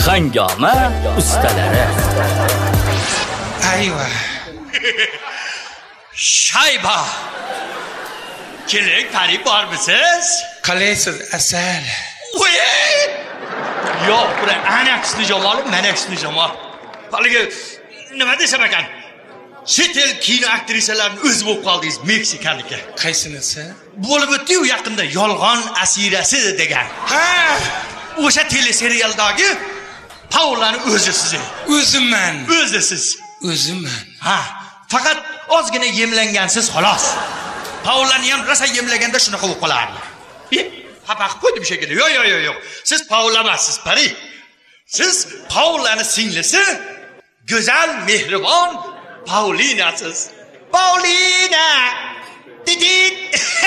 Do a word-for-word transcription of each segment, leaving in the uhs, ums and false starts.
Hangoma ustalari. Ayva. Shayba. Keling, Pari bormisiz? Qalaysiz, asal? Voy! Yo'q, bura anaksni jamol, manaksni jamol. Haligi nima desam ekan? Chet el kino aktrisalarining o'zi bo'lib qoldingiz, Meksikaniki. Qaysinisi? Bo'lib o'tdi-yu yaqinda Yolg'on asirasi degan. Ha! O'sha teleserialdagi Paulani o'zisiz. O'zimman. O'zisiz. O'zimman. Ha, faqat ozgina yemlangansiz xolos. Paulani ham rosa yemlaganda shunaqa bo'lib qolardi. Xafa qilib qo'ydim shekilli. Yo'q, yo'q, yo'q, yo'q. Siz Paula emassiz, Pari. Siz Paulani singlisi, go'zal, mehribon Paulinasiz. Paulina! Didit!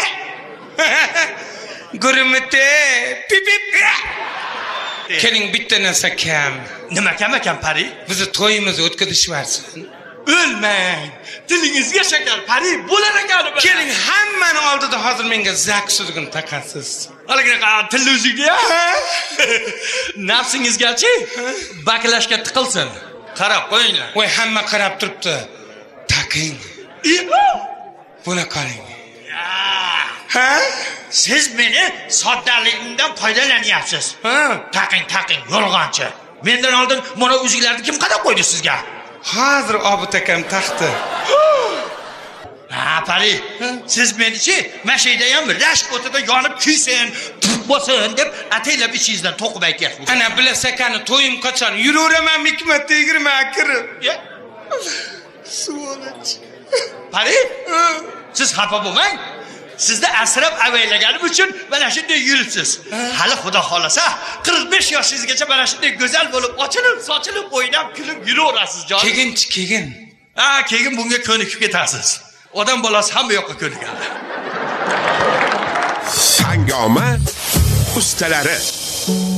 Gurumite, pipip. Keling bitta narsa kam. Nima kam ekan, Pari? Bizni to'yimizni o'tkazishvarsin. O'lmang. Tilingizga shakar, Pari, bo'lar ekan. Keling, hammani oldida hozir menga zak suzgin taqasiz. Haligina tilni o'zingga. Nafsingizgachi baklashga tiqilsin. Qarab qo'yinglar. Voy, hamma qarab turibdi. Taqing. Buni qaring. Ha? Siz meni soddaligimdan foydalanyapsiz. Ha? Taqing, taqing, yolg'onchi. Mendan oldin mana o'zinglarni kim qadab qo'ydi sizga? Hozir Obid akam taqdi. Ha, Pari, siz meni-chi, mashayda ham rashk o'tida yonib kuysin, bo'lsin deb ataylab ichingizdan to'qib aytyapsiz. Ana bilasakani to'yim qachon? Yuraveraman hikmatda yigirma kirib. Suvolach. Pari, siz xafa bo'lmang. Sizni asrab avaylaganim uchun mana shunday yuribsiz. Hali xudo xolasa qirq besh yoshingizgacha mana shunday go'zal bo'lib, ochilib, sochilib, o'ynab, kulib yuraverasiz, jon. Keginchi, kegin. Ha, keyin bunga ko'nikib ketasiz. Odam bolasi hamma yoqqa ko'nikadi. Hangoma ustalari.